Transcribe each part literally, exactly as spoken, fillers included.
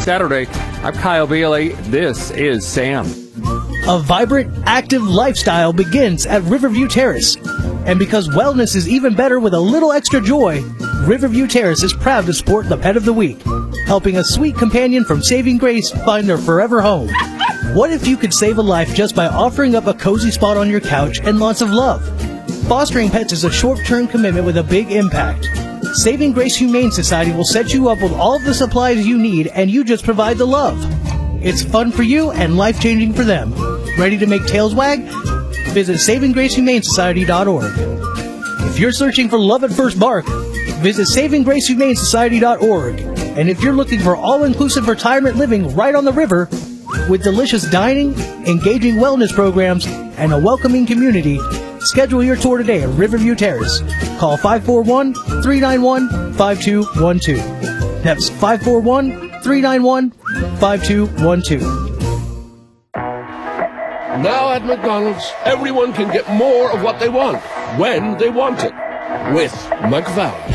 Saturday. I'm Kyle Bailey. This is Sam. A vibrant, active lifestyle begins at Riverview Terrace. And because wellness is even better with a little extra joy, Riverview Terrace is proud to support the Pet of the Week, helping a sweet companion from Saving Grace find their forever home. What if you could save a life just by offering up a cozy spot on your couch and lots of love? Fostering pets is a short-term commitment with a big impact. Saving Grace Humane Society will set you up with all of the supplies you need, and you just provide the love. It's fun for you and life-changing for them. Ready to make tails wag? Visit saving grace humane society dot org. If you're searching for love at first bark, visit saving grace humane society dot org. And if you're looking for all-inclusive retirement living right on the river, with delicious dining, engaging wellness programs, and a welcoming community, schedule your tour today at Riverview Terrace. Call five four one, three nine one, five two one two. That's five four one, three nine one, five two one two. Now at McDonald's, everyone can get more of what they want, when they want it, with McValue.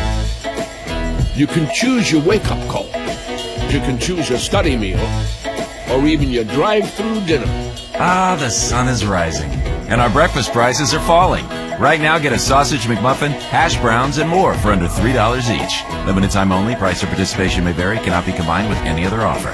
You can choose your wake-up call. You can choose your study meal, or even your drive-through dinner. Ah, the sun is rising, and our breakfast prices are falling. Right now, get a sausage McMuffin, hash browns, and more for under three dollars each. Limited time only. Price or participation may vary. Cannot be combined with any other offer.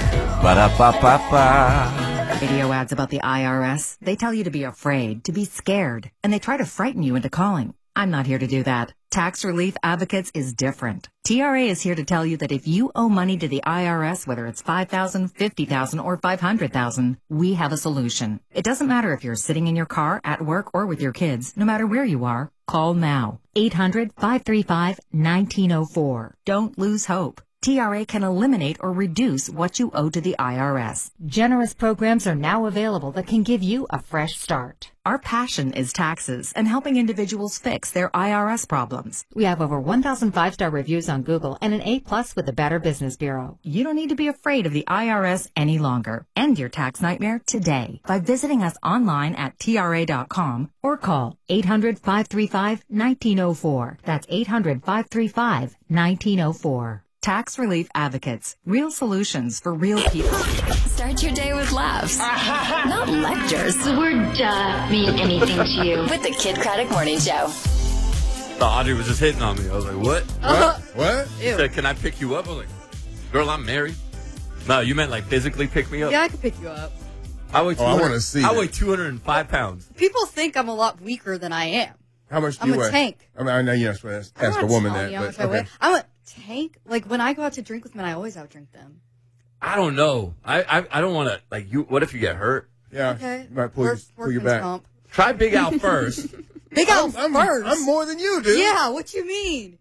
Ba-da-ba-ba-ba. Radio ads about the I R S. They tell you to be afraid, to be scared, and they try to frighten you into calling. I'm not here to do that. Tax Relief Advocates is different. T R A is here to tell you that if you owe money to the I R S, whether it's five thousand dollars, fifty thousand dollars, or five hundred thousand dollars, we have a solution. It doesn't matter if you're sitting in your car, at work, or with your kids. No matter where you are, call now. eight hundred, five three five, one nine zero four. Don't lose hope. T R A can eliminate or reduce what you owe to the I R S. Generous programs are now available that can give you a fresh start. Our passion is taxes and helping individuals fix their I R S problems. We have over one thousand five-star reviews on Google and an A plus with the Better Business Bureau. You don't need to be afraid of the I R S any longer. End your tax nightmare today by visiting us online at T R A dot com or call eight hundred, five three five, one nine zero four. That's eight hundred, five three five, one nine zero four. Tax Relief Advocates. Real solutions for real people. Start your day with laughs, not lectures. The word duh mean anything to you? With the Kid Craddock Morning Show. Thought Audrey was just hitting on me. I was like, what? Uh, what? She said, can I pick you up? I was like, girl, I'm married. No, you meant like physically pick me up? Yeah, I can pick you up. I weigh, oh, I want to see I that. weigh two hundred five pounds. People think I'm a lot weaker than I am. How much do I'm you a weigh? tank. I mean, I know you're not supposed to ask I'm a woman telling that. you how But, much I okay. weigh. I'm a tank. Like, when I go out to drink with men, I always outdrink them. I don't know. I I, I don't want to, like, you. What if you get hurt? Yeah. Okay. You might pull, Work, your, pull your back. Comp. Try Big Al first. Big Al I'm, first. I'm, I'm more than you, dude. Yeah, what you mean?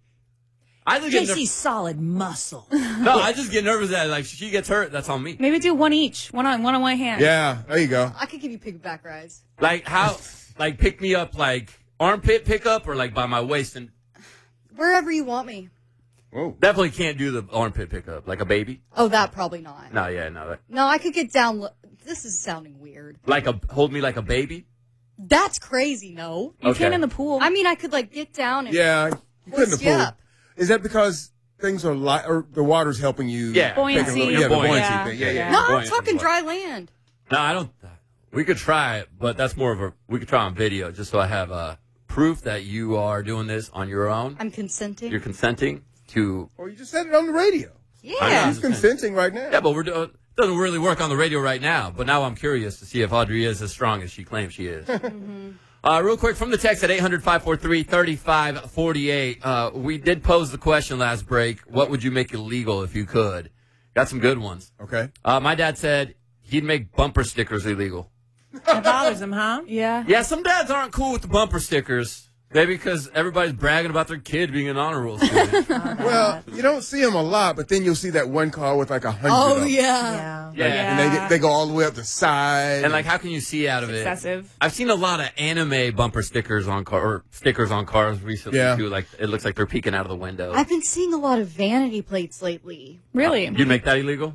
I just get J C ner- solid muscle. No, I just get nervous that, like, if she gets hurt, that's on me. Maybe do one each, one on one on one hand. Yeah, there you go. I could give you piggyback rides. Like, how, like, pick me up, like, armpit pickup or, like, by my waist and. Wherever you want me. Whoa. Definitely can't do the armpit pickup, like a baby. Oh, that probably not. No, yeah, no. That, No, I could get down. Lo- this is sounding weird. like a, hold me like a baby? That's crazy, no. You Okay. can in the pool. I mean, I could, like, get down and Yeah, you couldn't hoist you afford. up. Is that because things are light, or the water's helping you? Yeah. Buoyancy. take a little- You're yeah, the buoyant. buoyancy Yeah. thing. Yeah, yeah. Yeah. No, I'm Buoyant talking is dry land. No, I don't. We could try it, but that's more of a. We could try on video, just so I have uh, proof that you are doing this on your own. I'm consenting. You're consenting to. Or you just said it on the radio. I Yeah. know. He's consenting right now. Yeah, but we're doing. Doesn't really work on the radio right now. But now I'm curious to see if Audrey is as strong as she claims she is. Mm-hmm. uh, real quick from the text at eight hundred, five four three, three five four eight. Uh, we did pose the question last break. What would you make illegal if you could? Got some good ones. Okay. Uh, my dad said he'd make bumper stickers illegal. It bothers him, huh? yeah. Yeah, some dads aren't cool with the bumper stickers. Maybe because everybody's bragging about their kid being an honor roll student. Well, you don't see them a lot, but then you'll see that one car with like a hundred. Oh, of them. yeah. Yeah. Yeah. And they get, they go all the way up the side. And like, how can you see out of It's it? excessive. I've seen a lot of anime bumper stickers on car or stickers on cars recently Yeah. too. Like it looks like they're peeking out of the window. I've been seeing a lot of vanity plates lately. Really? You'd make that illegal?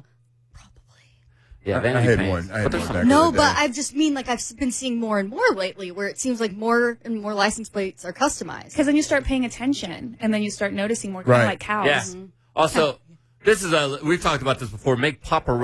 Yeah, I- I vanity had paints. one. I had But there's one some- back No, in the but day. I just mean like I've been seeing more and more lately where it seems like more and more license plates are customized. Because then you start paying attention, and then you start noticing more, kind Right. of like cows. Yeah. Also, this is a. We've talked about this before. Make paparazzi